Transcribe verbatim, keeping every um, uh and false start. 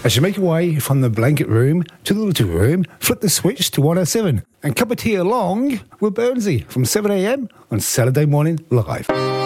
As you make your way from the blanket room to the little room, flip the switch to one oh seven and cup of tea along with Burnsy from seven a.m. on Saturday Morning Live.